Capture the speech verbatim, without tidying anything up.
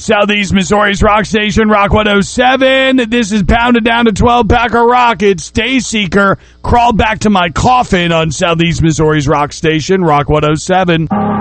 Southeast Missouri's rock station, Rock one oh seven. This is Pounded Down to twelve Pack of Rock. It's Dayseeker. Crawl back to my coffin on Southeast Missouri's rock station, Rock one oh seven.